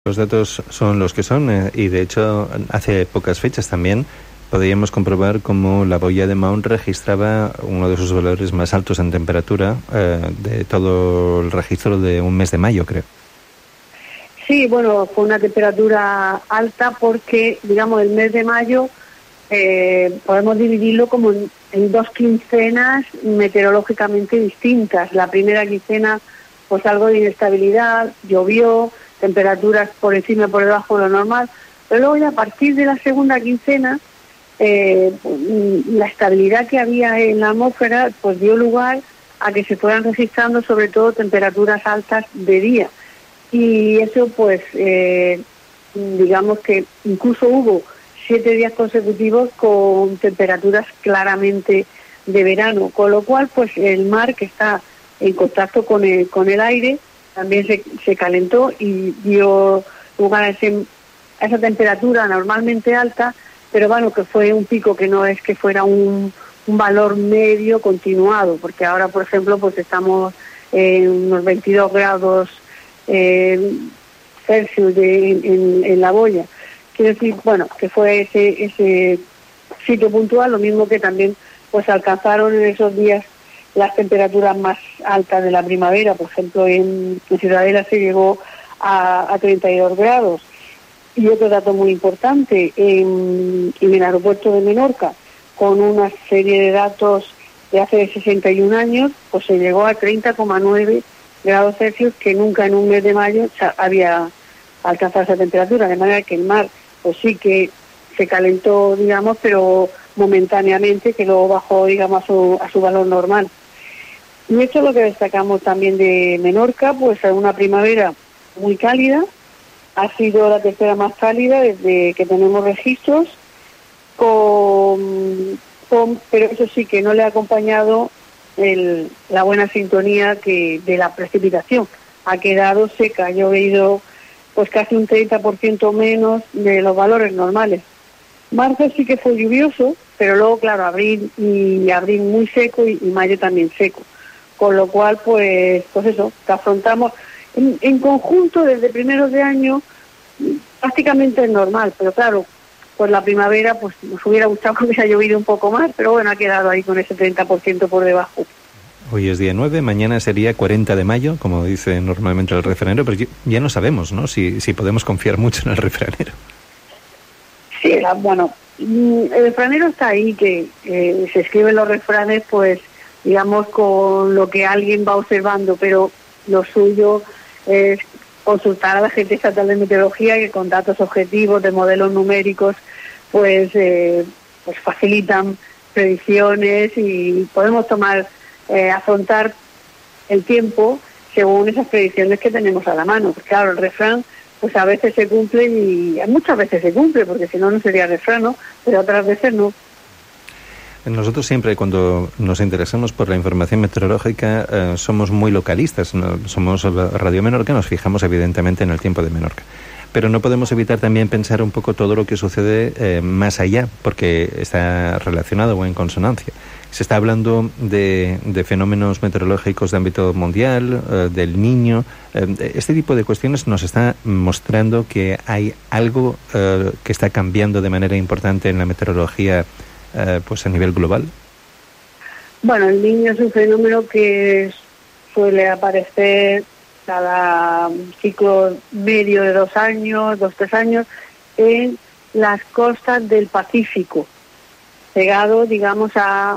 Los datos son los que son y de hecho hace pocas fechas también podíamos comprobar cómo la boya de Maunt registraba uno de sus valores más altos en temperatura de todo el registro de un mes de mayo, creo. Sí, bueno, fue una temperatura alta porque, digamos, el mes de mayo podemos dividirlo como en dos quincenas meteorológicamente distintas. La primera quincena, pues algo de inestabilidad, llovió, temperaturas por encima y por debajo de lo normal, pero luego ya a partir de la segunda quincena, la estabilidad que había en la atmósfera pues dio lugar a que se fueran registrando sobre todo temperaturas altas de día. Y eso pues digamos que incluso hubo 7 días consecutivos con temperaturas claramente de verano, con lo cual pues el mar, que está en contacto con el aire, también se calentó y dio lugar a esa temperatura normalmente alta, pero bueno, que fue un pico que no es que fuera un valor medio continuado, porque ahora, por ejemplo, pues estamos en unos 22 grados Celsius en la boya. Quiero decir, bueno, que fue ese sitio puntual, lo mismo que también pues alcanzaron en esos días las temperaturas más altas de la primavera. Por ejemplo, en Ciudadela se llegó a 32 grados. Y otro dato muy importante, en el aeropuerto de Menorca, con una serie de datos de hace 61 años, pues se llegó a 30,9 grados Celsius, que nunca en un mes de mayo había alcanzado esa temperatura, de manera que el mar pues sí que se calentó, digamos, pero momentáneamente, que luego bajó, digamos, a su valor normal. Y esto es lo que destacamos también de Menorca, pues es una primavera muy cálida, ha sido la tercera más cálida desde que tenemos registros, pero eso sí que no le ha acompañado la buena sintonía de la precipitación. Ha quedado seca, ha llovido pues casi un 30% menos de los valores normales. Marzo sí que fue lluvioso, pero luego, claro, abril muy seco y mayo también seco. Con lo cual, pues eso, que afrontamos en conjunto desde primeros de año, prácticamente es normal, pero claro, pues la primavera pues nos hubiera gustado que hubiera llovido un poco más, pero bueno, ha quedado ahí con ese 30% por debajo. Hoy es día 9, mañana sería 40 de mayo, como dice normalmente el refranero, pero ya no sabemos, ¿no?, si podemos confiar mucho en el refranero. Sí, bueno, el refranero está ahí, que se escriben los refranes, pues, digamos, con lo que alguien va observando, pero lo suyo es consultar a la Agencia Estatal de Meteorología, que con datos objetivos de modelos numéricos, pues facilitan predicciones y podemos afrontar el tiempo según esas predicciones que tenemos a la mano. Porque claro, el refrán pues a veces se cumple y muchas veces se cumple, porque si no, no sería refrán, ¿no? Pero otras veces no. Nosotros siempre, cuando nos interesamos por la información meteorológica, somos muy localistas, ¿no? Somos Radio Menorca, nos fijamos evidentemente en el tiempo de Menorca. Pero no podemos evitar también pensar un poco todo lo que sucede más allá, porque está relacionado o en consonancia. Se está hablando de fenómenos meteorológicos de ámbito mundial, del Niño. Este tipo de cuestiones nos está mostrando que hay algo que está cambiando de manera importante en la meteorología pues a nivel global. Bueno, el Niño es un fenómeno que suele aparecer cada ciclo medio de 2 años, 2-3 años, en las costas del Pacífico, pegado, digamos,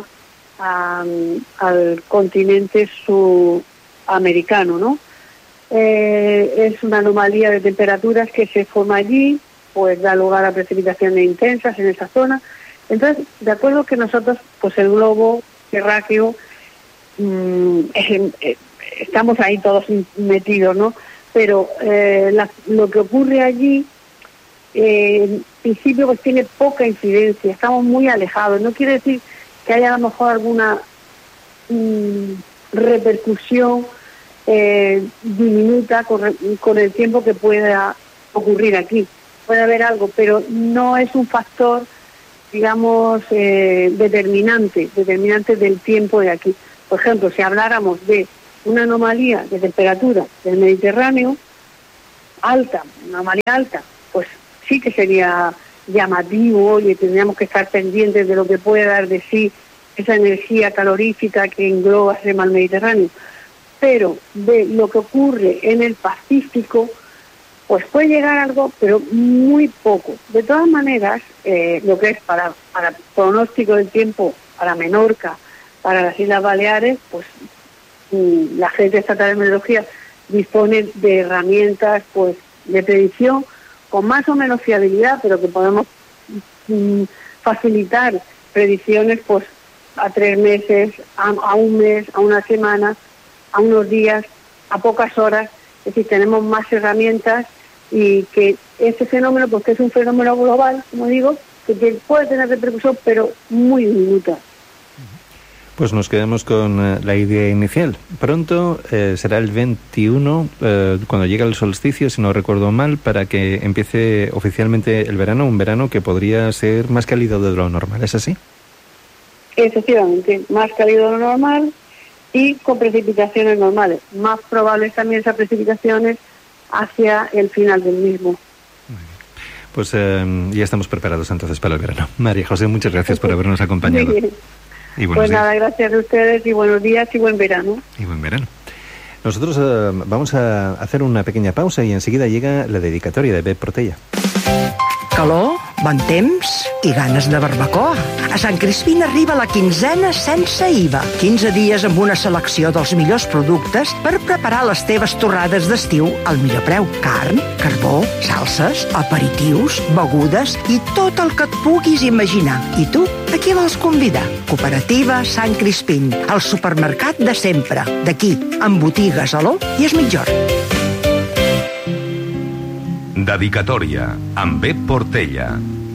al continente sudamericano, ¿no? Es una anomalía de temperaturas que se forma allí, pues da lugar a precipitaciones intensas en esa zona. Entonces, de acuerdo que nosotros, pues el globo terráqueo, estamos ahí todos metidos, ¿no? Pero lo que ocurre allí, en principio, pues tiene poca incidencia, estamos muy alejados. No quiere decir que haya a lo mejor alguna repercusión diminuta con el tiempo que pueda ocurrir aquí. Puede haber algo, pero no es un factor, digamos, determinante del tiempo de aquí. Por ejemplo, si habláramos de una anomalía de temperatura del Mediterráneo, alta, una marea alta, pues sí que sería llamativo y tendríamos que estar pendientes de lo que puede dar de sí esa energía calorífica que engloba ese mar Mediterráneo. Pero de lo que ocurre en el Pacífico, pues puede llegar algo, pero muy poco. De todas maneras, lo que es para pronóstico del tiempo, para Menorca, para las Islas Baleares, pues la Agencia Estatal de Meteorología dispone de herramientas pues de predicción con más o menos fiabilidad, pero que podemos facilitar predicciones pues a 3 meses, a un mes, a una semana, a unos días, a pocas horas. Es decir, tenemos más herramientas y que este fenómeno, pues que es un fenómeno global, como digo, que puede tener repercusión, pero muy diminuta. Pues nos quedamos con la idea inicial. Pronto será el 21, cuando llegue el solsticio, si no recuerdo mal, para que empiece oficialmente el verano, un verano que podría ser más cálido de lo normal, ¿es así? Efectivamente, más cálido de lo normal y con precipitaciones normales. Más probables también esas precipitaciones hacia el final del mismo. Pues ya estamos preparados entonces para el verano. María José, muchas gracias por habernos acompañado. Muy bien. Y pues nada, gracias a ustedes y buenos días y buen verano. Y buen verano. Nosotros vamos a hacer una pequeña pausa y enseguida llega la dedicatoria de Bep Portella. Calor, bon temps i ganes de barbacoa. A Sant Crispín arriba la quinzena sense IVA. 15 dies amb una selecció dels millors productes per preparar les teves torrades d'estiu al millor preu. Carn, carbó, salses, aperitius, begudes i tot el que et puguis imaginar. I tu, a qui vols convidar? Cooperativa Sant Crispín, el supermercat de sempre. D'aquí, amb botigues a l'O i es Mitjorn. Dedicatòria amb Bep Portella.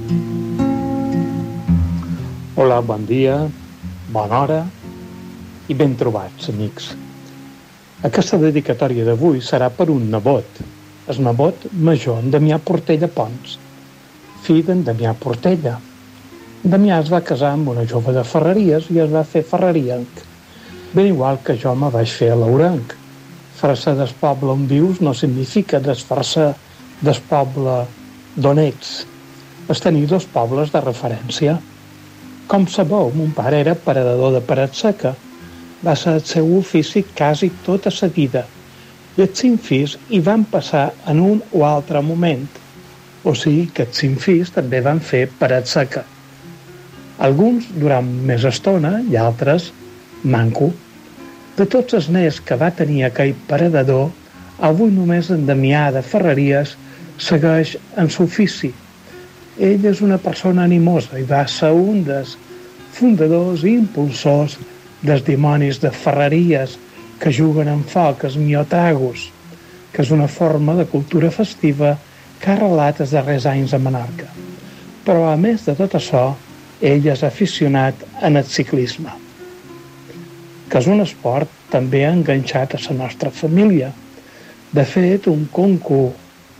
Hola, bon dia, bona hora i ben trobats, amics. Aquesta dedicatòria d'avui serà per un nebot, el nebot major en Damià Portella Pons, fill d'en Damià Portella. Damià es va casar amb una jove de Ferreries i es va fer ferrerienc, ben igual que jo me vaig fer a l'Ourenc. Fer-se del poble on vius no significa desfer-se del poble d'on ets. És tenir 2 pobles de referència. Com sabeu, mon pare era parador de paret seca. Va ser el seu ofici quasi tota sa vida. I els 5 fills hi van passar en un o altre moment. O sigui que els 5 fills també van fer paret seca. Alguns durant més estona i altres manco. De tots els nets que va tenir aquell paradador, avui només en Damià de Ferreries segueix en l'ofici. Ell és una persona animosa i va ser un dels fundadors i impulsors dels dimonis de Ferreries que juguen amb foc, els miotagos, que és una forma de cultura festiva que ha arrelat els darrers anys a Menorca. Però a més de tot això, ell és aficionat en el ciclisme, que és un esport també enganxat a la nostra família. De fet, un conco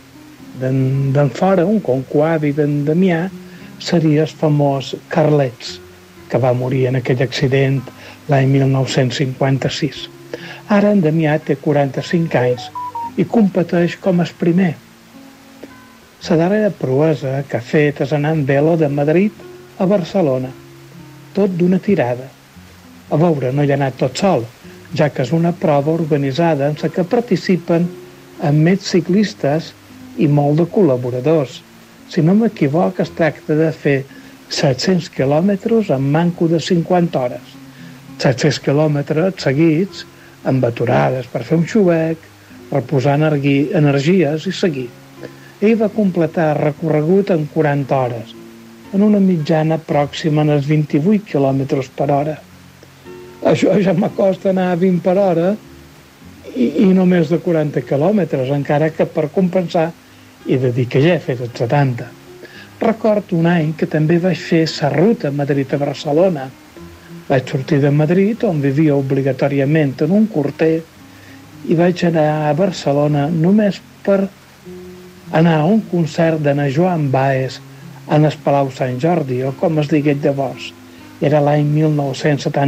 d'en fora, un concoavi d'en Damià, seria el famós Carlets, que va morir en aquell accident l'any 1956. Ara en Damià té 45 anys i competeix com el primer. La darrera proesa que ha fet és anar en velo de Madrid a Barcelona, tot d'una tirada. A veure, no hi ha anat tot sol, ja que és una prova organitzada en la que participen amb més ciclistes i molt de col·laboradors. Si no m'equivoc, es tracta de fer 700 quilòmetres en manco de 50 hores. 700 quilòmetres seguits, amb aturades per fer un xubec, reposar energies i seguir. Ell va completar el recorregut en 40 hores, en una mitjana pròxima als 28 quilòmetres per hora. Això ja m'acosta anar a 20 per hora i no més de 40 quilòmetres, encara que per compensar he de dir que ja he fet els 70. Recordo un any que també vaig fer la ruta Madrid a Barcelona. Vaig sortir de Madrid, on vivia obligatòriament en un corter, i vaig anar a Barcelona només per anar a un concert de Joan Baez en el Palau Sant Jordi, o com es digués llavors. Era l'any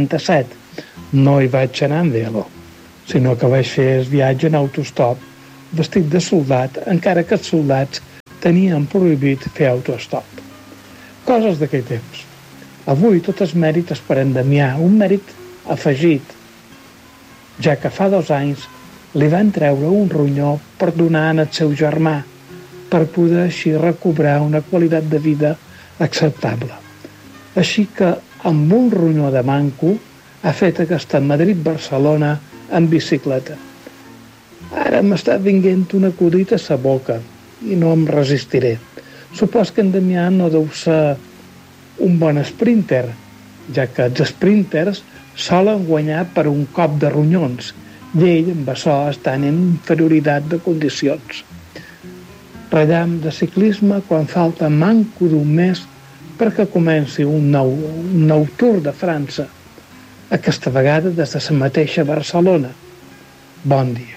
1977. No hi vaig anar en velo, sinó que vaig fer el viatge en autostop vestit de soldat, encara que els soldats tenien prohibit fer autostop. Coses d'aquell temps. Avui tot és mèrit per en Damià, un mèrit afegit, ja que fa 2 anys li van treure un ronyó per donar al seu germà, per poder així recobrar una qualitat de vida acceptable. Així que, amb un ronyó de manco, ha fet aquesta Madrid-Barcelona en bicicleta. Ara m'està vinguent un acudit a sa boca i no em resistiré. Supos que en Damià no deu ser un bon sprinter, ja que els sprinters solen guanyar per un cop de ronyons i ell amb això està en inferioritat de condicions. Rellam de ciclisme quan falta manco d'un mes perquè comenci un nou Tour de França, aquesta vegada des de la mateixa Barcelona. Bon dia.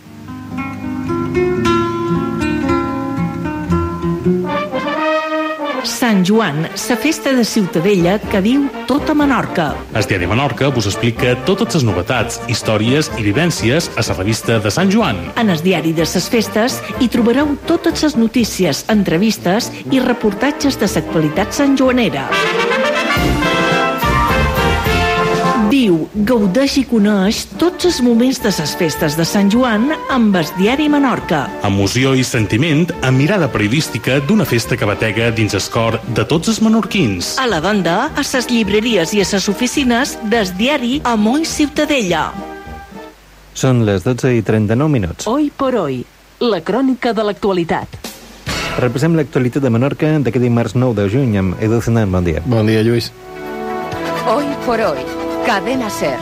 Sant Joan, la festa de Ciutadella que diu tota Menorca. El diari Menorca vos explica totes les novetats, històries i vivències a la revista de Sant Joan. En el diari de les festes hi trobareu totes les notícies, entrevistes i reportatges de l'actualitat santjoanera. Viu, gaudeix i coneix tots els moments de les festes de Sant Joan amb el diari Menorca. Emoció i sentiment amb mirada periodística d'una festa que batega dins el cor de tots els menorquins. A la venda, a les llibreries i a les oficines del diari Amor i Ciutadella. Són les 12:39. Hoy por hoy, la crònica de l'actualitat. Repassem l'actualitat de Menorca d'aquest dimarts 9 de juny amb Edu Zenant. Bon dia. Bon dia, Lluís. Hoy por hoy, Cadena SER.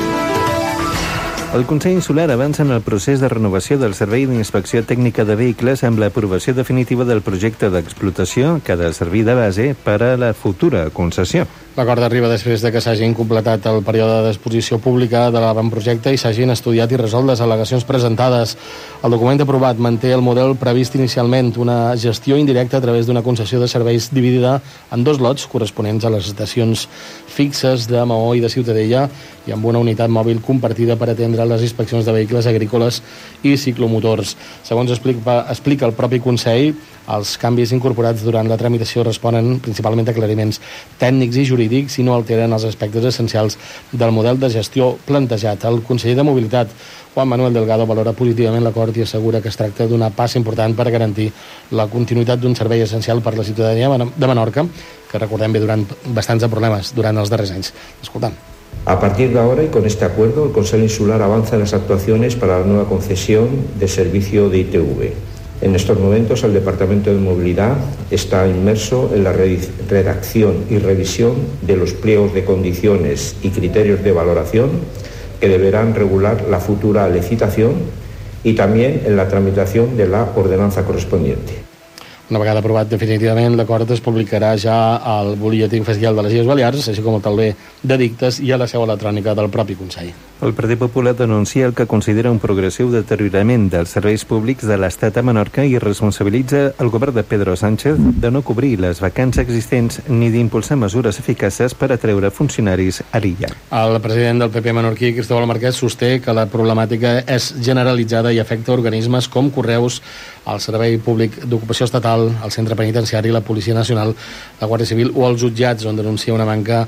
El Consell Insular avança en el procés de renovació del Servei d'Inspecció Tècnica de Vehicles amb l'aprovació definitiva del projecte d'explotació que ha de servir de base per a la futura concessió. L'acord arriba després de que s'hagin completat el període d'exposició pública de l'avantprojecte i s'hagin estudiat i resolt les al·legacions presentades. El document aprovat manté el model previst inicialment, una gestió indirecta a través d'una concessió de serveis dividida en 2 lots corresponents a les estacions fixes de Maó i de Ciutadella i amb una unitat mòbil compartida per atendre les inspeccions de vehicles agrícoles i ciclomotors. Segons explica el propi Consell, els canvis incorporats durant la tramitació responen principalment a aclariments tècnics i jurídics i no alteren els aspectes essencials del model de gestió plantejat. El conseller de Mobilitat, Juan Manuel Delgado, valora positivament l'acord i assegura que es tracta d'una passa important per garantir la continuïtat d'un servei essencial per la ciutadania de Menorca, que recordem bé durant bastants problemes durant els darrers anys. Escoltam. A partir de ahora y con este acuerdo, el Consejo Insular avanza en las actuaciones para la nueva concesión de servicio de ITV. En estos momentos el Departamento de Movilidad está inmerso en la redacción y revisión de los pliegos de condiciones y criterios de valoración que deberán regular la futura licitación y también en la tramitación de la ordenanza correspondiente. Una vegada aprovat definitivament, l'acord es publicarà ja al butlletí oficial de les Illes Balears, així com el tauler d'edictes i a la seu electrònica del propi Consell. El Partit Popular denuncia el que considera un progressiu deteriorament dels serveis públics de l'Estat a Menorca i responsabilitza el govern de Pedro Sánchez de no cobrir les vacants existents ni d'impulsar mesures eficaces per atreure funcionaris a l'illa. El president del PP menorquí, Cristóbal Marquès, sosté que la problemàtica és generalitzada i afecta organismes com Correus, el Servei Públic d'Ocupació Estatal, el Centre Penitenciari, la Policia Nacional, la Guàrdia Civil o els jutjats, on denuncia una manca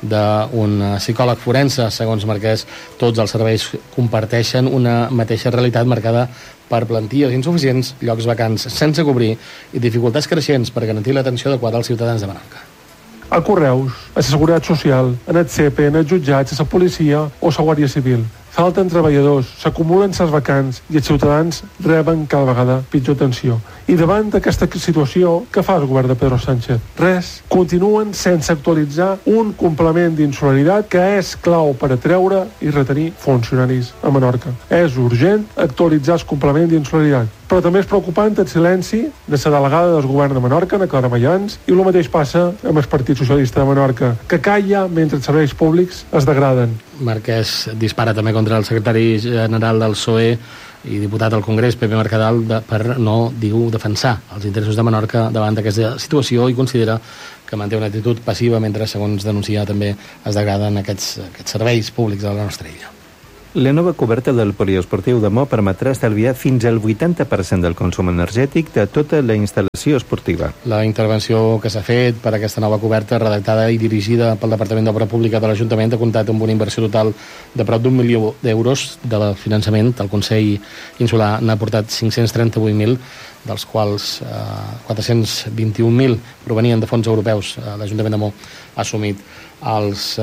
d'un psicòleg forense. Segons Marquès, tots els serveis comparteixen una mateixa realitat marcada per plantilles insuficients, llocs vacants sense cobrir i dificultats creixents per garantir l'atenció adequada als ciutadans de Menorca. A Correus, a la Seguretat Social, en el CEPE, en els jutjats, a la policia o a la Guàrdia Civil. Falten treballadors, s'acumulen les vacants i els ciutadans reben cada vegada pitjor atenció. I davant d'aquesta situació, què fa el govern de Pedro Sánchez? Res. Continuen sense actualitzar un complement d'insularitat que és clau per atreure i retenir funcionaris a Menorca. És urgent actualitzar el complement d'insularitat. Però també és preocupant el silenci de la delegada del govern de Menorca, Ana Clara Mayans, i el mateix passa amb el Partit Socialista de Menorca, que calla mentre els serveis públics es degraden. Marquès dispara també contra el secretari general del PSOE i diputat al Congrés, Pepe Mercadal, per no, diu, defensar els interessos de Menorca davant d'aquesta situació i considera que manté una actitud passiva mentre, segons denuncia, també es degraden aquests serveis públics de la nostra illa. La nova coberta del poliesportiu de Mo permetrà estalviar fins al 80% del consum energètic de tota la instal·lació esportiva. La intervenció que s'ha fet per aquesta nova coberta, redactada i dirigida pel Departament d'Obra Pública de l'Ajuntament, ha comptat amb una inversió total de prop d'1 milió d'euros de finançament. El Consell Insular n'ha aportat 538.000, dels quals 421.000 provenien de fons europeus. L'Ajuntament de Mo ha assumit els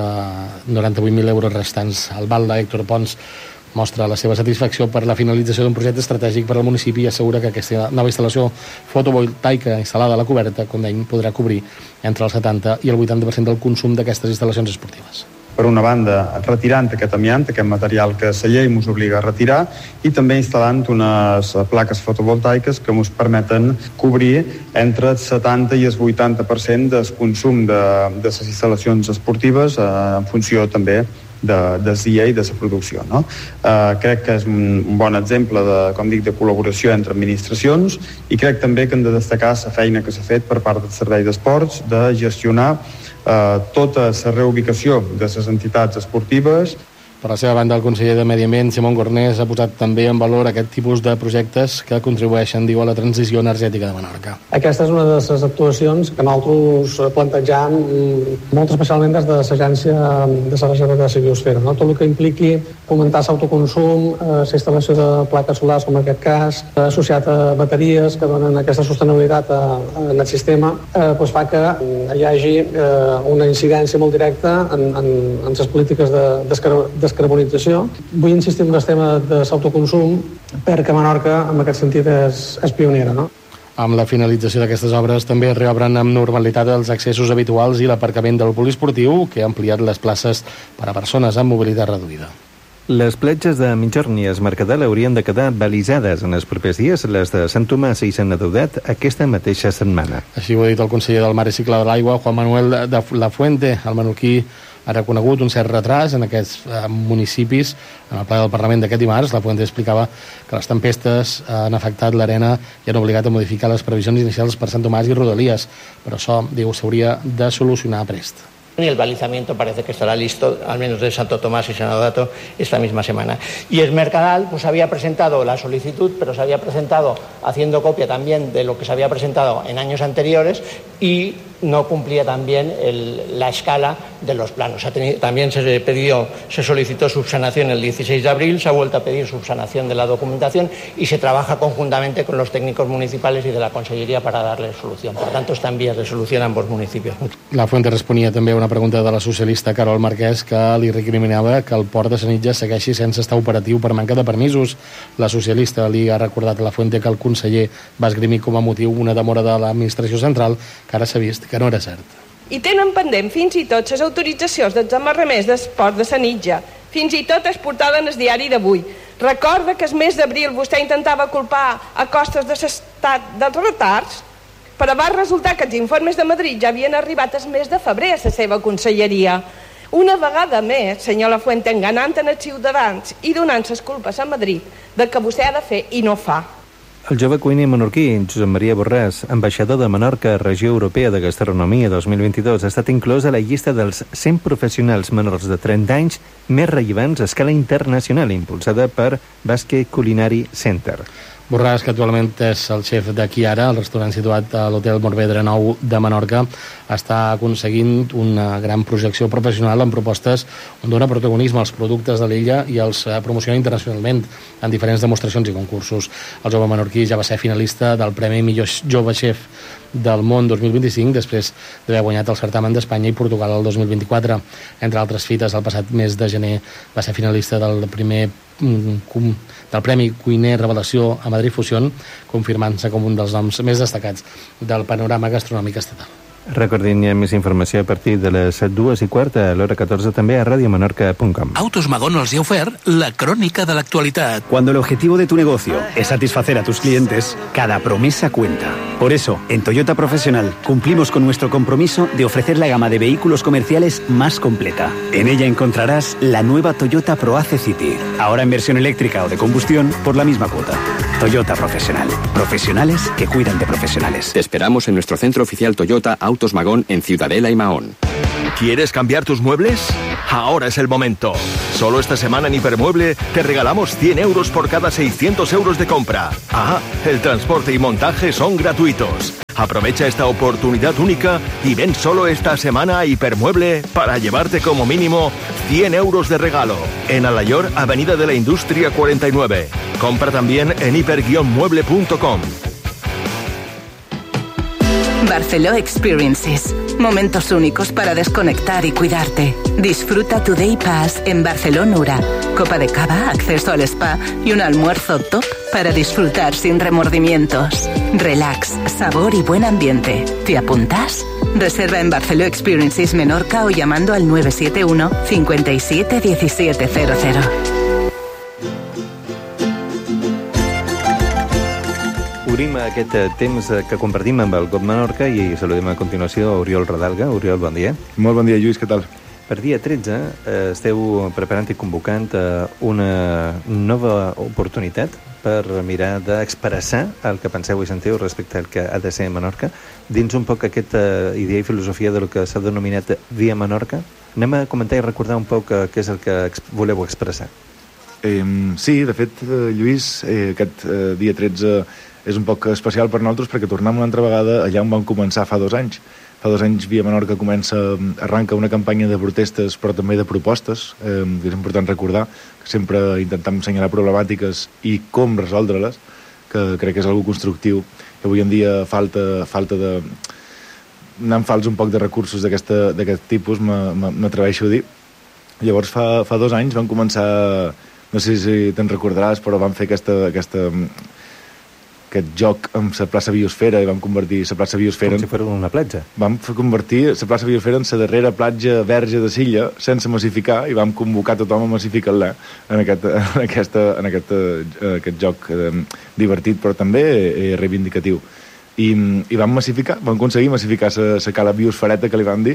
98.000 euros restants. El Val d'Héctor Pons mostra la seva satisfacció per la finalització d'un projecte estratègic per al municipi i assegura que aquesta nova instal·lació fotovoltaica instal·lada a la coberta Condeny podrà cobrir entre el 70 i el 80% del consum d'aquestes instal·lacions esportives. Per una banda, retirant aquest amiant, aquest material que la llei ens obliga a retirar, i també instal·lant unes plaques fotovoltaiques que ens permeten cobrir entre el 70 i el 80% del consum de les instal·lacions esportives en funció també del dia i de la producció. No? Crec que és un bon exemple de col·laboració entre administracions, i crec també que hem de destacar la feina que s'ha fet per part del Servei d'Esports de gestionar tota la reubicació de les entitats esportives. Per la seva banda, el conseller de Medi Ambient, Simón Gornés, ha posat també en valor aquest tipus de projectes que contribueixen, diu, a la transició energètica de Menorca. Aquesta és una de les actuacions que nosaltres plantejam molt especialment des de l'Agència de la Reserva de la Biosfera. No? Tot el que impliqui fomentar l'autoconsum, la instal·lació de plaques solars, com en aquest cas, associat a bateries que donen aquesta sostenibilitat en el sistema, doncs fa que hi hagi una incidència molt directa en les polítiques de descarbonització. Vull insistir en el tema de l'autoconsum perquè Menorca, en aquest sentit, és pionera, no? Amb la finalització d'aquestes obres també reobren amb normalitat els accessos habituals i l'aparcament del poliesportiu, que ha ampliat les places per a persones amb mobilitat reduïda. Les platges de Migjorn i es Mercadal haurien de quedar balisades en els propers dies, les de Sant Tomàs i Sant Adeudat aquesta mateixa setmana. Així ho ha dit el conseller del Mar i Cicle de l'Aigua, Juan Manuel de la Fuente. El menorquí ha reconegut un cert retras en aquests municipis. En el ple del Parlament d'aquest dimarts, la Fuente explicava que les tempestes han afectat l'arena i han obligat a modificar les previsions inicials per Sant Tomàs i Rodalies, però això, diu, s'hauria de solucionar prest. Y el balizamiento parece que estará listo, al menos de Santo Tomás y San Adeudat, esta misma semana. Y el Mercadal pues había presentado la solicitud, pero se había presentado haciendo copia también de lo que se había presentado en años anteriores y no cumplía también la escala de los planos. También se solicitó subsanación el 16 de abril, se ha vuelto a pedir subsanación de la documentación y se trabaja conjuntamente con los técnicos municipales y de la Consellería para darle solución. Por tanto, está en vías de solución a ambos municipios. La Fuente responia també a una pregunta de la socialista Carol Marquès, que li recriminava que el port de Sanitja segueixi sense estar operatiu per manca de permisos. La socialista li ha recordat a la Fuente que el conseller va esgrimir com a motiu una demora de l'administració central, que ara s'ha vist que no era cert. I tenen pendent fins i tot les autoritzacions dels amarraments del port de Sanitja. Fins i tot es portada en el diari d'avui. Recorda que el mes d'abril vostè intentava culpar a costes de l'estat dels retards, però va resultar que els informes de Madrid ja havien arribat el mes de febrer a la seva conselleria. Una vegada més, senyor Lafuente, enganant en els ciutadans i donant les culpes a Madrid de que vostè ha de fer i no fa. El jove cuiner menorquí, Josep Maria Borràs, ambaixador de Menorca a Regió Europea de Gastronomia 2022, ha estat inclòs a la llista dels 100 professionals menors de 30 anys més rellevants a escala internacional, impulsada per Basque Culinary Center. Borràs, que actualment és el xef de Chiara, el restaurant situat a l'Hotel Morvedre Nou de Menorca, està aconseguint una gran projecció professional amb propostes on dona protagonisme als productes de l'illa i els promociona internacionalment en diferents demostracions i concursos. El jove menorquí ja va ser finalista del Premi Millor Jove Xef del Món 2025, després d'haver guanyat el certamen d'Espanya i Portugal el 2024. Entre altres fites, el passat mes de gener va ser finalista del Premi Cuiner Revelació a Madrid Fusión, confirmant-se com un dels noms més destacats del panorama gastronòmic estatal. Recordin, hi ha més informació a partir de les 2:15 a l'hora 14 també a radiomenorca.com. Autos Magón els ha ofert la crònica de l'actualitat. Cuando el objetivo de tu negocio es satisfacer a tus clientes, cada promesa cuenta. Por eso, en Toyota Profesional cumplimos con nuestro compromiso de ofrecer la gama de vehículos comerciales más completa. En ella encontrarás la nueva Toyota ProAce City, ahora en versión eléctrica o de combustión por la misma cuota. Toyota Profesional. Profesionales que cuidan de profesionales. Te esperamos en nuestro centro oficial Toyota Autos Magón en Ciudadela y Mahón. ¿Quieres cambiar tus muebles? Ahora es el momento. Solo esta semana en Hipermueble te regalamos 100 euros por cada 600 euros de compra. El transporte y montaje son gratuitos. Aprovecha esta oportunidad única y ven solo esta semana a Hipermueble para llevarte como mínimo 100 euros de regalo. En Alayor, Avenida de la Industria 49. Compra también en hiper-mueble.com. Barceló Experiences. Momentos únicos para desconectar y cuidarte. Disfruta tu Day Pass en Barceló Nura. Copa de cava, acceso al spa y un almuerzo top para disfrutar sin remordimientos. Relax, sabor y buen ambiente. ¿Te apuntas? Reserva en Barceló Experiences Menorca o llamando al 971 57 1700. Obrim aquest temps que compartim amb el GOT Menorca i saludem a continuació a Oriol Radalga. Oriol, bon dia. Molt bon dia, Lluís, què tal? Per dia 13 esteu preparant i convocant una nova oportunitat per mirar d'expressar el que penseu i sentiu respecte al que ha de ser Menorca dins un poc aquesta idea i filosofia del que s'ha denominat Via Menorca. Anem a comentar i recordar un poc què és el que voleu expressar. Sí, de fet, Lluís, aquest dia 13 és un poc especial per nosaltres perquè tornem una altra vegada allà on vam començar fa 2 anys. Fa 2 anys Via Menorca arranca una campanya de protestes però també de propostes, que és important recordar que sempre intentem assenyalar problemàtiques i com resoldre-les, que crec que és algo constructiu, que avui en dia falta de... anant fals un poc de recursos d'aquest tipus, m'atreveixo a dir. Llavors fa 2 anys vam començar, no sé si te'n recordaràs, però vam fer aquest joc amb la plaça Biosfera i vam convertir la plaça Biosfera... Com si fos una platja. Vam convertir la plaça Biosfera en la darrera platja verge de Silla, sense massificar, i vam convocar tothom a massificar-la en aquest joc divertit, però també reivindicatiu. I vam aconseguir massificar la cala biosfereta que li vam dir,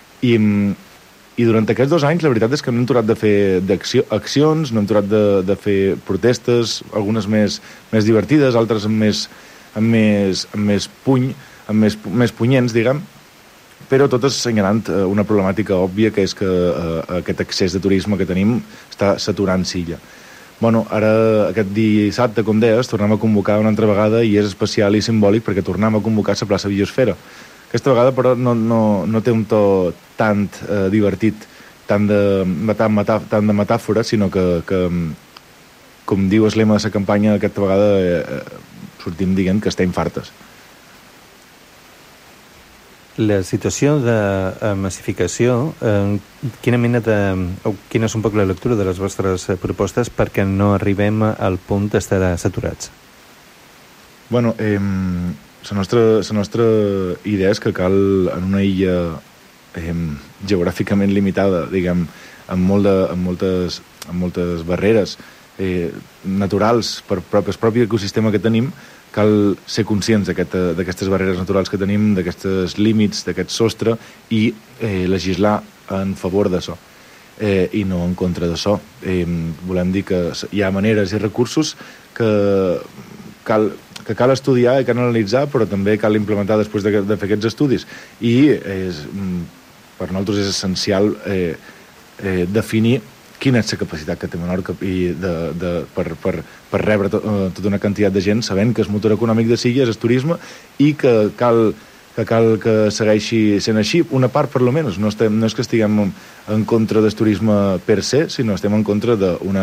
i durant aquests 2 anys la veritat és que no hem aturat de fer accions, no hem aturat de fer protestes, algunes més divertides, altres amb més punyents, diguem, però totes assenyalant una problemàtica òbvia, que és que aquest excés de turisme que tenim està saturant Silla. Bueno, ara aquest dissabte, com deies, tornem a convocar una altra vegada i és especial i simbòlic perquè tornem a convocar la plaça Biosfera. Aquesta vegada, però, no té un to tan divertit, tant de metàfora, sinó que, com diu el lema de la campanya, aquesta vegada sortim dient que estem fartes. La situació de massificació, quina és un poc la lectura de les vostres propostes perquè no arribem al punt d'estar saturats? Bueno, la nostra idea és que cal, en una illa geogràficament limitada, diguem, amb moltes barreres naturals per el propi ecosistema que tenim, cal ser conscients d'aquestes barreres naturals que tenim, d'aquests límits, d'aquest sostre, i legislar en favor d'això, i no en contra d'això. Volem dir que hi ha maneres i recursos que cal estudiar i cal analitzar, però també cal implementar després de fer aquests estudis. I per nosaltres és essencial definir quina és la capacitat que té Menorca per rebre tota una quantitat de gent, sabent que el motor econòmic de Silla és el turisme i que cal que segueixi sent així, una part per lo menys. No és que estiguem en contra del turisme per se, sinó estem en contra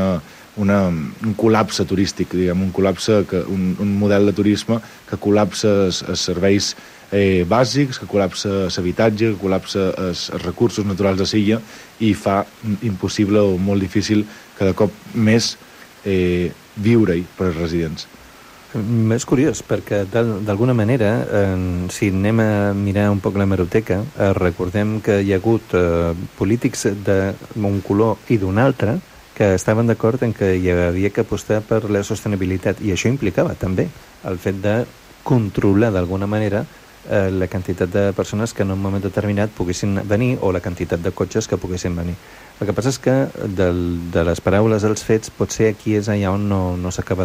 un col·lapse turístic, diguem, un model de turisme que col·lapsa els serveis bàsics, que col·lapsa l'habitatge, que col·lapsa els recursos naturals de Silla i fa impossible o molt difícil cada cop més viure-hi per als residents. És curiós, perquè d'alguna manera, si anem a mirar un poc l'hemeroteca, recordem que hi ha hagut polítics d'un color i d'un altre que estaven d'acord en que hi havia que apostar per la sostenibilitat, i això implicava també el fet de controlar d'alguna manera la quantitat de persones que en un moment determinat poguessin venir o la quantitat de cotxes que poguessin venir. El que passa és que de les paraules als fets potser aquí és allà on no s'acaba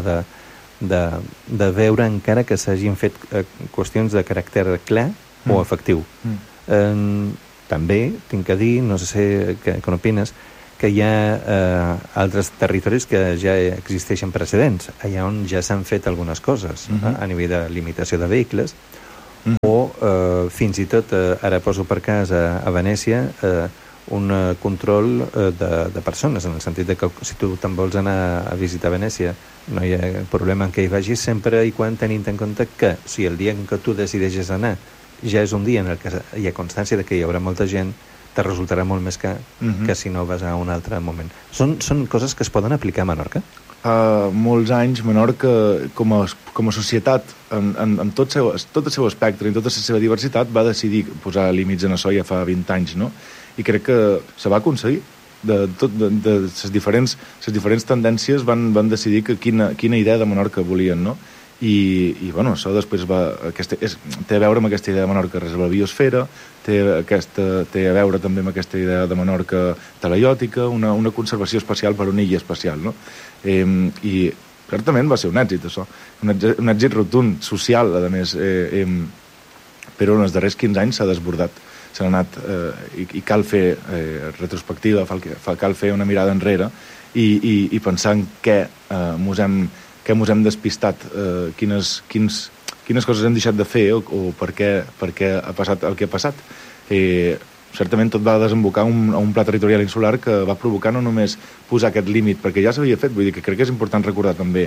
de veure encara que s'hagin fet qüestions de caràcter clar o efectiu. També tinc que dir, no sé què n'opines, que hi ha altres territoris que ja existeixen precedents, allà on ja s'han fet algunes coses a nivell de limitació de vehicles, o fins i tot, ara poso per cas a Venècia, un control de persones, en el sentit de que si tu te'n vols anar a visitar Venècia, no hi ha problema en què hi vagis, sempre i quan tenint en compte que si el dia en què tu decideixes anar ja és un dia en el que hi ha constància de que hi haurà molta gent, te resultarà molt més car que si no vas a un altre moment. Són coses que es poden aplicar a Menorca? Molts anys Menorca, com a societat, amb tot el seu espectre i tota la seva diversitat, va decidir posar límits en això ja fa 20 anys, no? I crec que se va aconseguir. De les diferents tendències van decidir que quina idea de Menorca volien, no? I bueno, això després té a veure amb aquesta idea de Menorca reserva biosfera, té a veure també amb aquesta idea de Menorca talaiòtica, una conservació especial per una illa especial, no? I certament va ser un èxit, això. Un èxit rotund, social, a més, però en els darrers 15 anys s'ha desbordat. S'ha anat, i cal fer retrospectiva, cal fer una mirada enrere i pensar en què mos hem despistat, quines coses hem deixat de fer o per què ha passat el que ha passat. Certament tot va desembocar a un pla territorial insular que va provocar no només posar aquest límit, perquè ja s'havia fet, vull dir que crec que és important recordar també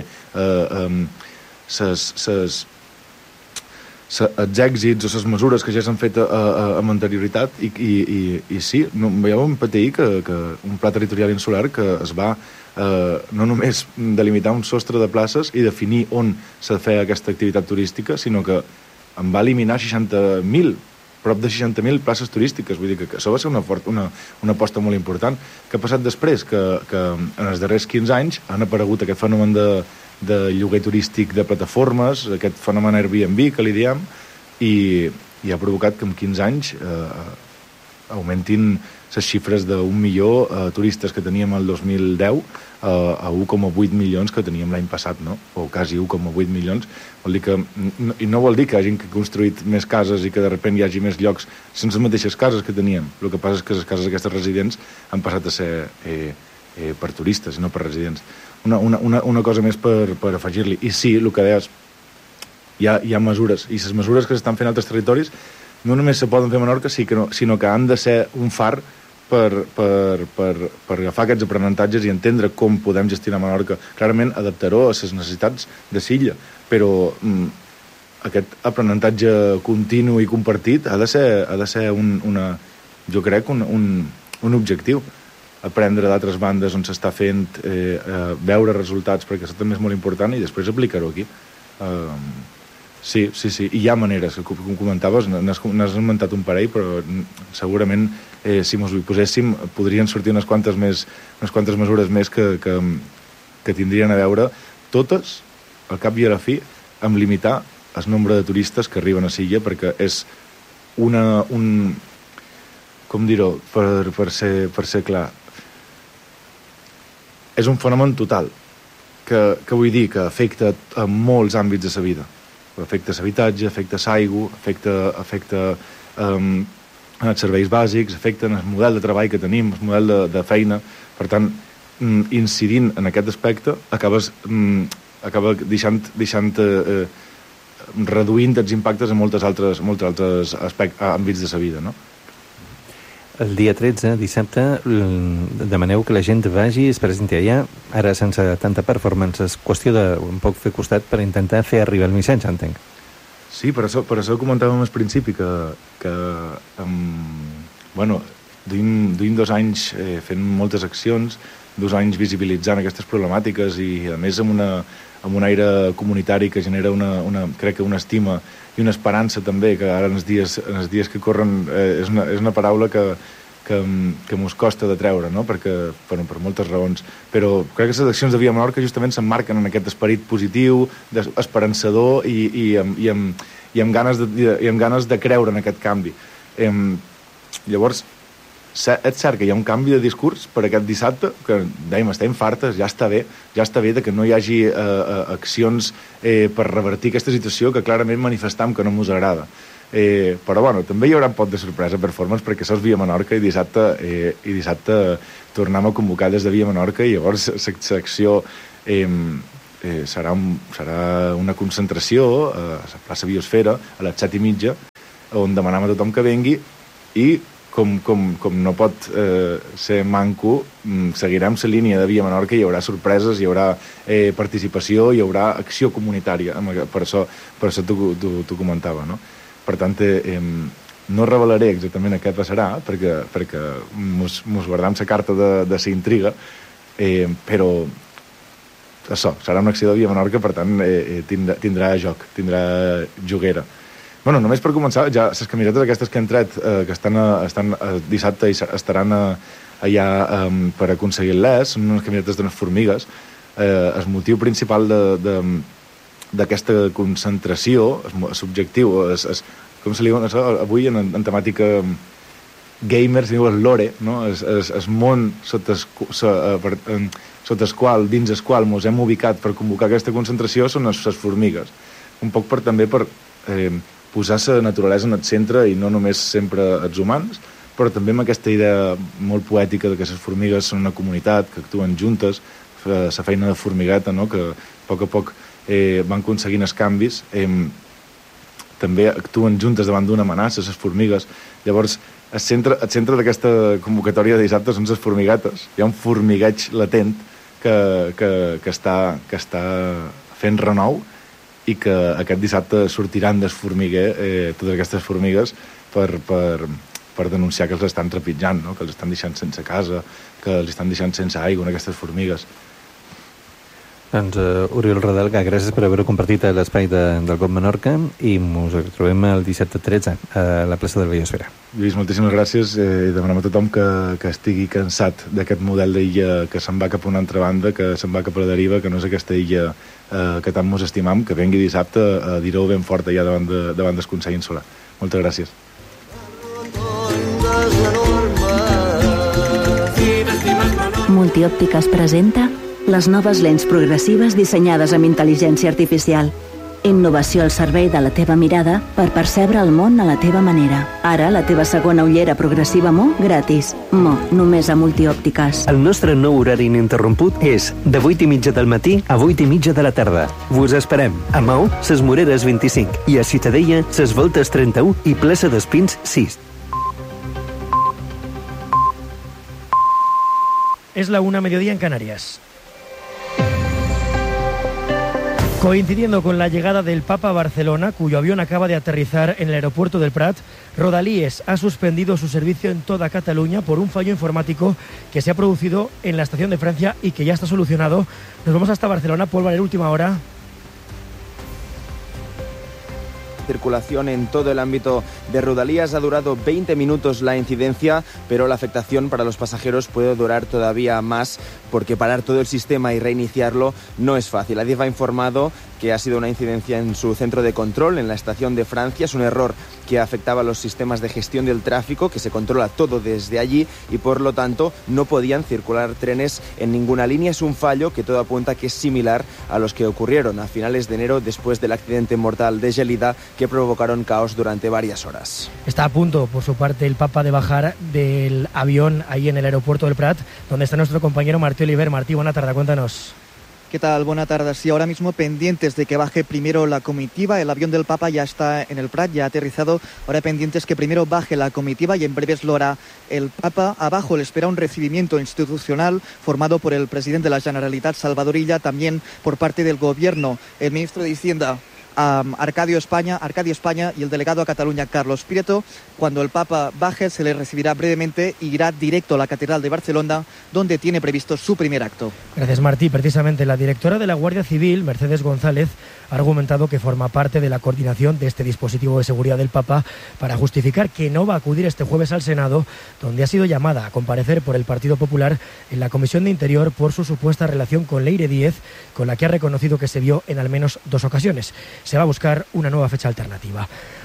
els èxits o les mesures que ja s'han fet amb anterioritat i sí, ja vam patir que un pla territorial insular que es va no només delimitar un sostre de places i definir on s'ha de fer aquesta activitat turística, sinó que en va eliminar 60.000, prop de 60.000 places turístiques. Vull dir que això va ser una aposta molt important. Què ha passat després? Que en els darrers 15 anys han aparegut aquest fenomen de lloguer turístic de plataformes, aquest fenomen Airbnb que li diem, i ha provocat que en 15 anys augmentin les xifres d'1 milió turistes que teníem el 2010 a 1,8 milions que teníem l'any passat, no? O quasi 1,8 milions. Vol dir que, i no vol dir que hagin construït més cases i que de sobte hi hagi més llocs sense les mateixes cases que teníem. El que passa és que les cases aquestes residents han passat a ser per turistes i no per residents. Una cosa més per afegir-li. I sí, el que deies, hi ha mesures, i les mesures que s'estan fent a altres territoris no només se poden fer a Menorca, sinó que han de ser un far per agafar aquests aprenentatges i entendre com podem gestionar Menorca. Clarament, adaptar-ho a les necessitats de l'illa, però aquest aprenentatge continu i compartit ha de ser jo crec, un objectiu. Aprendre d'altres bandes on s'està fent, veure resultats, perquè això també és molt important, i després aplicar-ho aquí. Sí, i hi ha maneres, com comentaves, n'has esmentat un parell, però segurament si ens ho poséssim podrien sortir unes quantes mesures més que tindrien a veure, totes, al cap i a la fi, amb limitar el nombre de turistes que arriben a l'illa, perquè és com dir-ho, per ser clar, és un fenomen total, que vull dir que afecta a molts àmbits de la vida. Afecta l'habitatge, afecta l'aigua, afecta els serveis bàsics, afecta el model de treball que tenim, el model de feina. Per tant, incidint en aquest aspecte, acaba reduint els impactes en molts altres àmbits de la vida, no? El dia 13, dissabte, demaneu que la gent vagi i es presenti allà, ara sense tanta performance, és qüestió de un poc fer costat per intentar fer arribar el missatge, entenc. Sí, per això comentàvem al principi que duim 2 anys fent moltes accions, 2 anys visibilitzant aquestes problemàtiques i, a més, amb un aire comunitari que genera crec que una estima i una esperança també, que ara en els dies que corren és una paraula que mos costa de treure, no? Perquè, per moltes raons. Però crec que les accions de Via Menorca justament s'emmarquen en aquest esperit positiu, esperançador i amb ganes de creure en aquest canvi. Llavors, és cert que hi ha un canvi de discurs per aquest dissabte, que dèiem, estem fartes, ja està bé de que no hi hagi accions per revertir aquesta situació que clarament manifestam que no ens agrada. Però bueno, també hi haurà un pot de sorpresa performance perquè sos Via Menorca i dissabte tornem a convocar des de Via Menorca i llavors la secció serà una concentració a la plaça Biosfera a les 7:30 on demanem a tothom que vengui i com no pot ser manco, seguirem la línia de Via Menorca, hi haurà sorpreses, hi haurà participació, hi haurà acció comunitària. Per això t'ho comentava, no? Per tant, no revelaré exactament què passarà, perquè mos guardam la carta de la intriga, però això, serà una acció de Via Menorca, per tant, tindrà joc, tindrà juguera. Bueno, només per començar, ja les camisetes aquestes que han tret, que estan dissabte i estaran allà per aconseguir-les, són unes camisetes d'unes formigues. El motiu principal d'aquesta concentració, l'objectiu, com se li diu avui en temàtica gamers, diu el lore, no? El món dins el qual ens hem ubicat per convocar aquesta concentració són les formigues. Un poc també per posar la naturalesa en el centre i no només sempre els humans, però també amb aquesta idea molt poètica de que les formigues són una comunitat, que actuen juntes, la feina de formigueta, no? Que a poc van aconseguint els canvis, també actuen juntes davant d'una amenaça, les formigues. Llavors, el centre d'aquesta convocatòria de dissabte són les formiguetes. Hi ha un formigueig latent que està fent renou i que aquest dissabte sortiran del formiguer totes aquestes formigues per denunciar que els estan trepitjant, no? Que els estan deixant sense casa, que els estan deixant sense aigua, aquestes formigues. Doncs, Oriol Rodalga, gràcies per haver-ho compartit a l'espai del GOB Menorca i ens trobem el dissabte 13 a la plaça de la Biosfera. Lluís, moltíssimes gràcies i demanem a tothom que estigui cansat d'aquest model d'illa que se'n va cap a una altra banda, que se'n va cap a la deriva, que no és aquesta illa que tant mos estimam, que vengui dissabte a dir-ho ben fort allà davant del Consell Insular. Moltes gràcies. Multiòptiques presenta les noves lents progressives dissenyades amb intel·ligència artificial. Innovació al servei de la teva mirada per percebre el món a la teva manera. Ara, la teva segona ullera progressiva Mo gratis. Mo, només a Multiòptiques. El nostre nou horari ininterromput és de 8:30 del matí a 8:30 de la tarda. Vos esperem a Maó, ses Moreres 25 i a Ciutadella, ses Voltes 31 i plaça d'Espins 6. Es la 1:00 en Canarias. Coincidiendo con la llegada del Papa a Barcelona, cuyo avión acaba de aterrizar en el aeropuerto del Prat, Rodalies ha suspendido su servicio en toda Cataluña por un fallo informático que se ha producido en la estación de Francia y que ya está solucionado. Nos vamos hasta Barcelona. Paul Valer, última hora. Circulación en todo el ámbito de Rodalías. Ha durado 20 minutos la incidencia, pero la afectación para los pasajeros puede durar todavía más porque parar todo el sistema y reiniciarlo no es fácil. Adif ha informado que ha sido una incidencia en su centro de control en la estación de Francia. Es un error que afectaba a los sistemas de gestión del tráfico, que se controla todo desde allí y por lo tanto no podían circular trenes en ninguna línea. Es un fallo que todo apunta que es similar a los que ocurrieron a finales de enero después del accidente mortal de Gelida que provocaron caos durante varias horas. Está a punto, por su parte, el Papa de bajar del avión ahí en el aeropuerto del Prat, donde está nuestro compañero Martí Oliver. Martí, buena tarde, cuéntanos. ¿Qué tal? Buenas tardes. Sí, ahora mismo pendientes de que baje primero la comitiva. El avión del Papa ya está en el Prat, ya ha aterrizado. Ahora pendientes que primero baje la comitiva y en breves lo hará el Papa. Abajo le espera un recibimiento institucional formado por el presidente de la Generalitat, Salvador Illa, también por parte del Gobierno, el ministro de Hacienda, Arcadio España y el delegado a Cataluña, Carlos Prieto. Cuando el Papa baje se le recibirá brevemente y irá directo a la Catedral de Barcelona, donde tiene previsto su primer acto. Gracias, Martí. Precisamente la directora de la Guardia Civil, Mercedes González, ha argumentado que forma parte de la coordinación de este dispositivo de seguridad del Papa para justificar que no va a acudir este jueves al Senado, donde ha sido llamada a comparecer por el Partido Popular en la Comisión de Interior por su supuesta relación con Leire Díez, con la que ha reconocido que se vio en al menos 2 ocasiones. Se va a buscar una nueva fecha alternativa.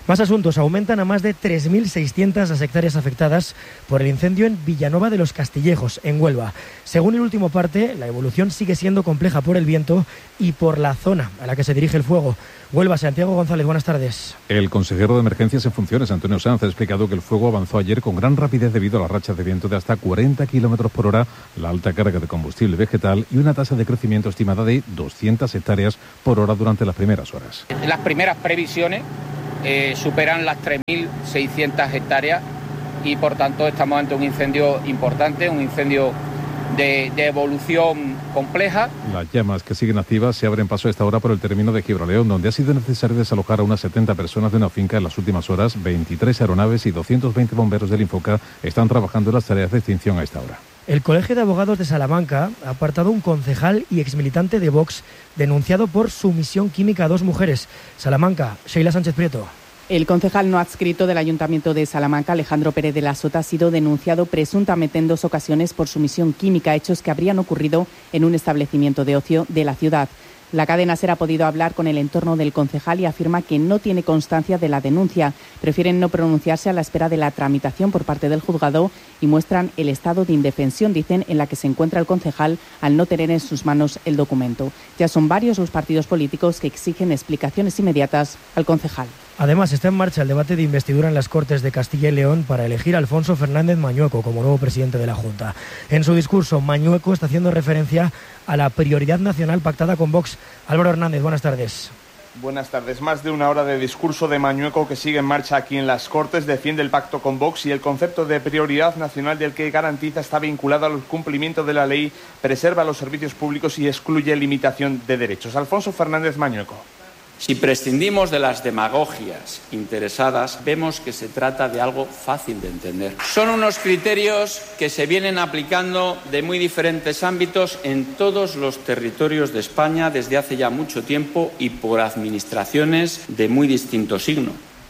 Más asuntos. Aumentan a más de 3.600 las hectáreas afectadas por el incendio en Villanueva de los Castillejos, en Huelva. Según el último parte, la evolución sigue siendo compleja por el viento y por la zona a la que se dirige el fuego. Huelva, Santiago González, buenas tardes. El consejero de Emergencias en funciones, Antonio Sanz, ha explicado que el fuego avanzó ayer con gran rapidez debido a las rachas de viento de hasta 40 kilómetros por hora, la alta carga de combustible vegetal y una tasa de crecimiento estimada de 200 hectáreas por hora durante las primeras horas. Las primeras previsiones superan las 3.600 hectáreas y por tanto estamos ante un incendio importante, un incendio de evolución compleja. Las llamas que siguen activas se abren paso a esta hora por el término de Gibraleón, donde ha sido necesario desalojar a unas 70 personas de una finca en las últimas horas. 23 aeronaves y 220 bomberos del Infoca están trabajando en las tareas de extinción a esta hora. El Colegio de Abogados de Salamanca ha apartado un concejal y exmilitante de Vox denunciado por sumisión química a 2 mujeres. Salamanca, Sheila Sánchez Prieto. El concejal no adscrito del Ayuntamiento de Salamanca, Alejandro Pérez de la Sota, ha sido denunciado presuntamente en 2 ocasiones por sumisión química, hechos que habrían ocurrido en un establecimiento de ocio de la ciudad. La cadena SER ha podido hablar con el entorno del concejal y afirma que no tiene constancia de la denuncia. Prefieren no pronunciarse a la espera de la tramitación por parte del juzgado y muestran el estado de indefensión, dicen, en la que se encuentra el concejal al no tener en sus manos el documento. Ya son varios los partidos políticos que exigen explicaciones inmediatas al concejal. Además, está en marcha el debate de investidura en las Cortes de Castilla y León para elegir a Alfonso Fernández Mañueco como nuevo presidente de la Junta. En su discurso, Mañueco está haciendo referencia a la prioridad nacional pactada con Vox. Álvaro Hernández, buenas tardes. Buenas tardes. Más de una hora de discurso de Mañueco que sigue en marcha aquí en las Cortes, defiende el pacto con Vox y el concepto de prioridad nacional del que garantiza está vinculado al cumplimiento de la ley, preserva los servicios públicos y excluye limitación de derechos. Alfonso Fernández Mañueco. Si prescindimos de las demagogias interesadas, vemos que se trata de algo fácil de entender. Son unos criterios que se vienen aplicando de muy diferentes ámbitos en todos los territorios de España desde hace ya mucho tiempo y por administraciones de muy distinto signo.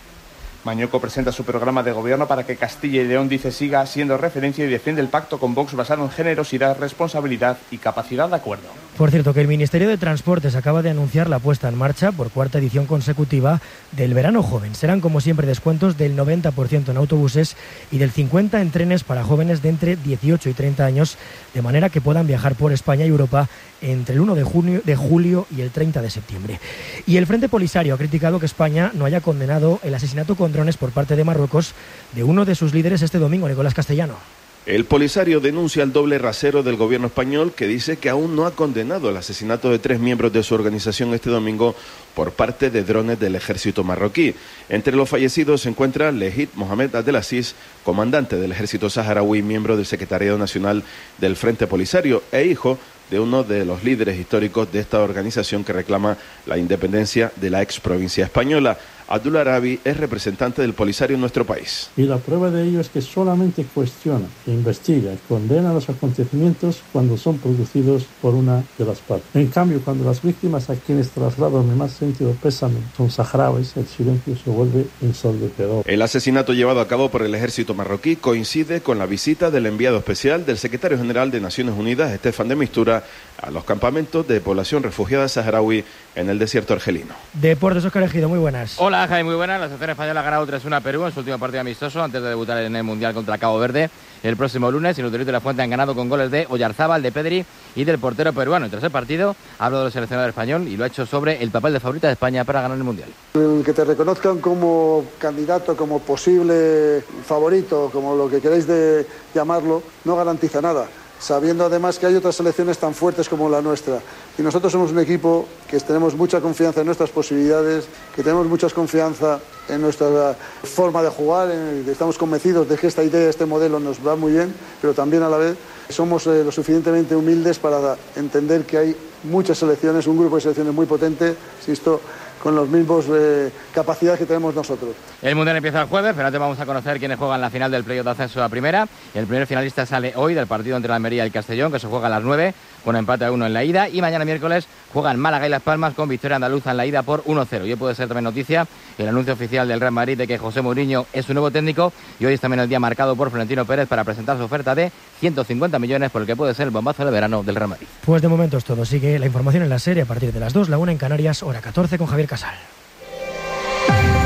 Mañueco presenta su programa de gobierno para que Castilla y León, dice, siga siendo referencia y defiende el pacto con Vox basado en generosidad, responsabilidad y capacidad de acuerdo. Por cierto, que el Ministerio de Transportes acaba de anunciar la puesta en marcha por 4ª edición consecutiva del Verano Joven. Serán, como siempre, descuentos del 90% en autobuses y del 50% en trenes para jóvenes de entre 18 y 30 años, de manera que puedan viajar por España y Europa entre el 1 de julio y el 30 de septiembre. Y el Frente Polisario ha criticado que España no haya condenado el asesinato con drones por parte de Marruecos de uno de sus líderes este domingo, Nicolás Castellano. El Polisario denuncia el doble rasero del gobierno español, que dice que aún no ha condenado el asesinato de 3 miembros de su organización este domingo por parte de drones del ejército marroquí. Entre los fallecidos se encuentra Lehit Mohamed Abdelaziz, comandante del ejército saharaui, miembro del Secretariado Nacional del Frente Polisario e hijo de uno de los líderes históricos de esta organización que reclama la independencia de la ex provincia española. Abdul Arabi es representante del Polisario en nuestro país. Y la prueba de ello es que solamente cuestiona, investiga y condena los acontecimientos cuando son producidos por una de las partes. En cambio, cuando las víctimas a quienes traslado mi más sentido pésame son saharauis, el silencio se vuelve ensordecedor. El asesinato llevado a cabo por el ejército marroquí coincide con la visita del enviado especial del secretario general de Naciones Unidas, Estefan de Mistura, a los campamentos de población refugiada saharaui en el desierto argelino. Deportes, Óscar Ejido, muy buenas. Hola, Jaime, muy buenas. La selección española ha ganado 3-1 a Perú en su último partido amistoso antes de debutar en el Mundial contra Cabo Verde el próximo lunes. Y los de la Fuente han ganado con goles de Oyarzábal, de Pedri y del portero peruano. Tras el partido, ha hablado del seleccionador español y lo ha hecho sobre el papel de favorita de España para ganar el Mundial. El que te reconozcan como candidato, como posible favorito, como lo que queréis de llamarlo, no garantiza nada, sabiendo además que hay otras selecciones tan fuertes como la nuestra. Y nosotros somos un equipo que tenemos mucha confianza en nuestras posibilidades, que tenemos mucha confianza en nuestra forma de jugar, estamos convencidos de que esta idea, este modelo nos va muy bien, pero también a la vez somos lo suficientemente humildes para entender que hay muchas selecciones, un grupo de selecciones muy potente, insisto, con los mismos capacidades que tenemos nosotros. El Mundial empieza el jueves, pero antes vamos a conocer quiénes juegan la final del playoff de ascenso a primera. El primer finalista sale hoy del partido entre la Almería y el Castellón, que se juega a las 9, con empate a 1 en la ida. Y mañana miércoles juegan Málaga y Las Palmas con victoria andaluza en la ida por 1-0. Y hoy puede ser también noticia el anuncio oficial del Real Madrid de que José Mourinho es su nuevo técnico. Y hoy es también el día marcado por Florentino Pérez para presentar su oferta de 150 millones por el que puede ser el bombazo de verano del Real Madrid. Pues de momento es todo. Sigue la información en la serie a partir de las 2, la 1 en Canarias, hora 14 con Javier Casal.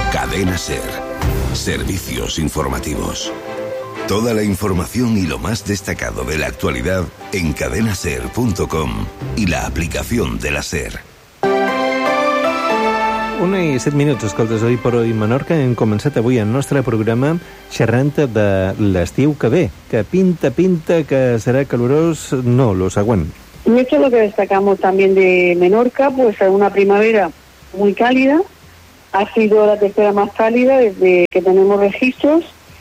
Cadena SER. Servicios informativos. Toda la información y lo más destacado de la actualidad en cadenaser.com y la aplicación de la SER. 1:07, escoltes, Oi per Oi Menorca. Hem començat avui el nostre programa xerrant de l'estiu que ve, que pinta que serà calorós, no, lo següent. Y esto es lo que destacamos también de Menorca, pues una primavera muy cálida, ha sido la tercera más cálida desde que tenemos registros,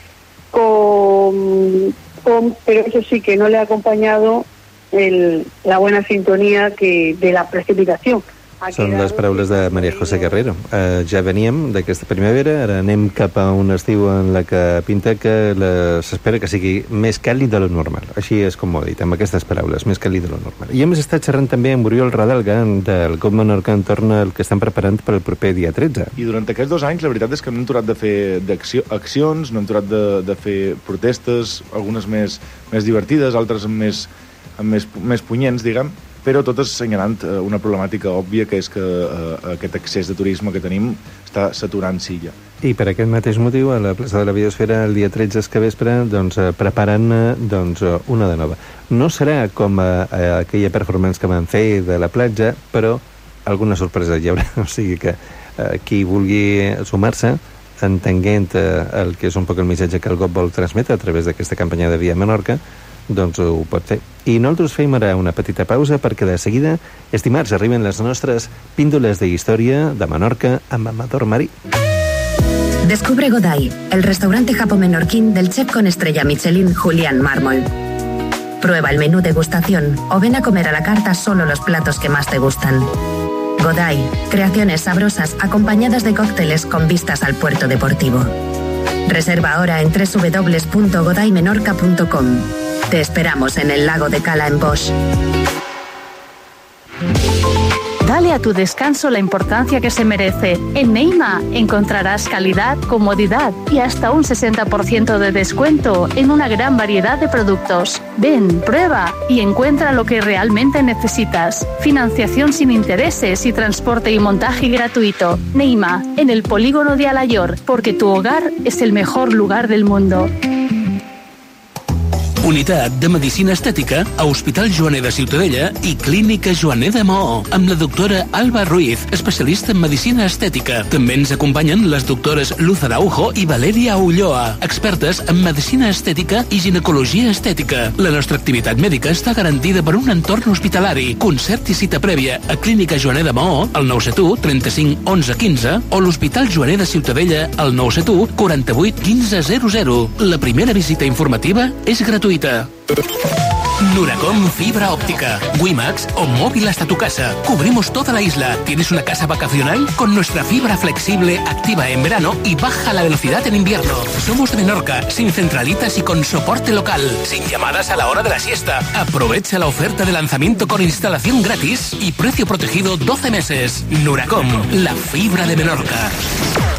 pero eso sí que no le ha acompañado la buena sintonía de la precipitación. Són les paraules de María José Guerrero. Ja veníem d'aquesta primavera, ara anem cap a un estiu en la que pinta que s'espera que sigui més càlid de lo normal. Així és com ho he dit, amb aquestes paraules, més càlid de lo normal. I hem estat xerrant també amb Oriol Radalga del COP Menorca entorn al que estan preparant per al proper dia 13. I durant aquests 2 anys la veritat és que no hem aturat de fer accions, no hem aturat de fer protestes, algunes més divertides, altres més punyents, diguem, però totes assenyalant una problemàtica òbvia, que és que aquest excés de turisme que tenim està saturant Silla. I per aquest mateix motiu, a la plaça de la Biosfera, el dia 13 que vespre, preparant una de nova. No serà com aquella performance que van fer de la platja, però alguna sorpresa hi haurà. O sigui que qui vulgui sumar-se, entenguent el que és un poc el missatge que el GOP vol transmetre a través d'aquesta campanya de Via Menorca, doncs ho pot fer. I nosaltres fem ara una petita pausa perquè de seguida, estimats, arriben les nostres píndoles de història de Menorca amb Amador Marí. Descubre Godai, el restaurante japo-menorquín del chef con estrella Michelin Julián Mármol. Prueba el menú degustación o ven a comer a la carta solo los platos que más te gustan. Godai, creaciones sabrosas acompañadas de cócteles con vistas al puerto deportivo. Reserva ahora en www.godaimenorca.com. Te esperamos en el lago de Cala en Bosch. Dale a tu descanso la importancia que se merece. En Neima encontrarás calidad, comodidad y hasta un 60% de descuento en una gran variedad de productos. Ven, prueba y encuentra lo que realmente necesitas. Financiación sin intereses y transporte y montaje gratuito. Neima, en el polígono de Alayor, porque tu hogar es el mejor lugar del mundo. Unitat de Medicina Estètica a Hospital Joaner de Ciutadella i Clínica Joaner de Maó, amb la doctora Alba Ruiz, especialista en Medicina Estètica. També ens acompanyen les doctores Luz Araujo i Valeria Ulloa, expertes en Medicina Estètica i Ginecologia Estètica. La nostra activitat mèdica està garantida per un entorn hospitalari. Concert i cita prèvia a Clínica Joaner de Maó, al 971 35 11 15, o l'Hospital Joaner de Ciutadella, al 971 48 15 00. La primera visita informativa és gratuïta. Nuracom Fibra Óptica, WiMAX o móvil hasta tu casa. Cubrimos toda la isla. ¿Tienes una casa vacacional? Con nuestra fibra flexible, activa en verano y baja la velocidad en invierno. Somos de Menorca, sin centralitas y con soporte local, sin llamadas a la hora de la siesta. Aprovecha la oferta de lanzamiento con instalación gratis y precio protegido 12 meses. Nuracom, la fibra de Menorca.